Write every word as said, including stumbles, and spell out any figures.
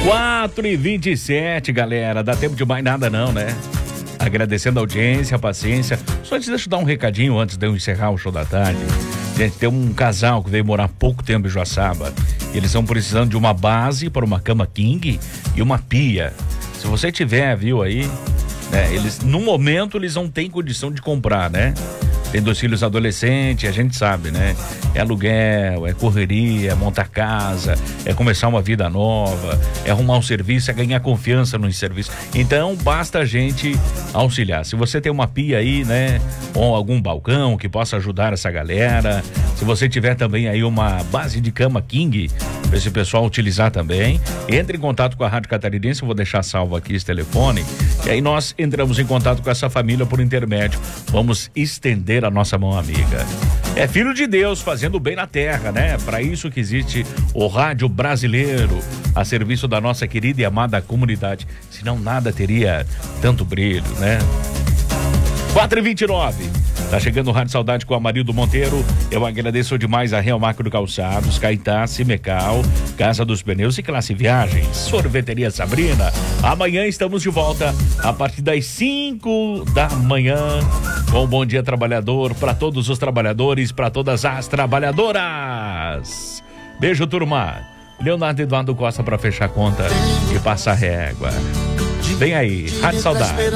quatro e vinte e sete, galera. Dá tempo de mais nada não, né? Agradecendo a audiência, a paciência. Só antes, deixa eu dar um recadinho antes de eu encerrar o show da tarde. Gente, tem um casal que veio morar pouco tempo em Joaçaba. Eles estão precisando de uma base para uma cama king e uma pia. Se você tiver, viu aí, né? Eles, no momento, eles não têm condição de comprar, né? Tem dois filhos adolescentes, a gente sabe, né? É aluguel, é correria, é montar casa, é começar uma vida nova, é arrumar um serviço, é ganhar confiança no serviço. Então, basta a gente auxiliar. Se você tem uma pia aí, né? Ou algum balcão que possa ajudar essa galera. Se você tiver também aí uma base de cama king, para esse pessoal utilizar também, entre em contato com a Rádio Catarinense, eu vou deixar salvo aqui esse telefone, e aí nós entramos em contato com essa família por intermédio. Vamos estender a nossa mão amiga. É filho de Deus fazendo bem na terra, né? Para isso que existe o rádio brasileiro, a serviço da nossa querida e amada comunidade. Senão nada teria tanto brilho, né? quatro e vinte e nove. Tá chegando o Rádio Saudade com a Amarildo Monteiro. Eu agradeço demais a Real Macro Calçados, Caetá, Cimecal, Casa dos Pneus e Classe Viagens, Sorveteria Sabrina. Amanhã estamos de volta a partir das cinco da manhã com um Bom Dia Trabalhador para todos os trabalhadores, para todas as trabalhadoras. Beijo, turma. Leonardo Eduardo Costa para fechar a conta e passar régua. Vem aí, Rádio Saudade.